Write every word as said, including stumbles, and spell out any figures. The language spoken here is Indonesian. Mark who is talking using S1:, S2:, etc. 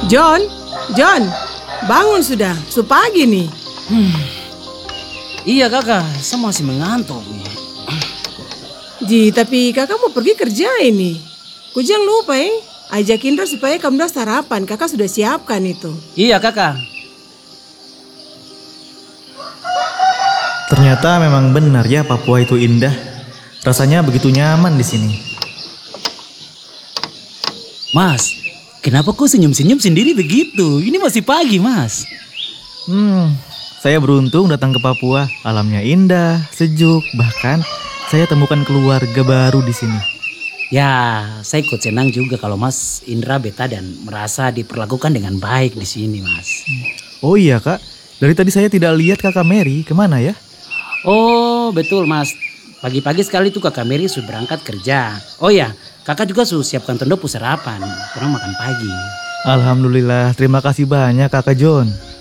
S1: John, John, bangun sudah, su pagi nih.
S2: Hmm. Iya kakak, saya masih mengantuk nih.
S1: Ji, tapi kakak mau pergi kerja ini. Ku jangan lupa ya, ajak Indra supaya kamu udah sarapan, kakak sudah siapkan itu.
S2: Iya kakak.
S3: Ternyata memang benar ya Papua itu indah. Rasanya begitu nyaman di sini.
S2: Mas, kenapa kau senyum-senyum sendiri begitu? Ini masih pagi, Mas.
S3: Hmm, saya beruntung datang ke Papua. Alamnya indah, sejuk, bahkan saya temukan keluarga baru di sini.
S2: Ya, saya ikut senang juga kalau Mas Indra betah dan merasa diperlakukan dengan baik di sini, Mas.
S3: Oh iya Kak, dari tadi saya tidak lihat Kakak Mary, kemana ya?
S2: Oh, betul Mas. Pagi-pagi sekali tuh Kakak Mary sudah berangkat kerja. Oh ya, Kakak juga sudah siapkan tenda sarapan. Kurang makan pagi.
S3: Alhamdulillah, terima kasih banyak Kakak John.